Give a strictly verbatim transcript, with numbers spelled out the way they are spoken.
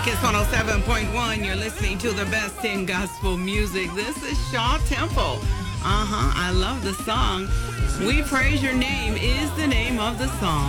Kiss one oh seven point one. You're listening to the best in gospel music. This is Shaw Temple. Uh-huh. I love the song. We Praise Your Name is the name of the song.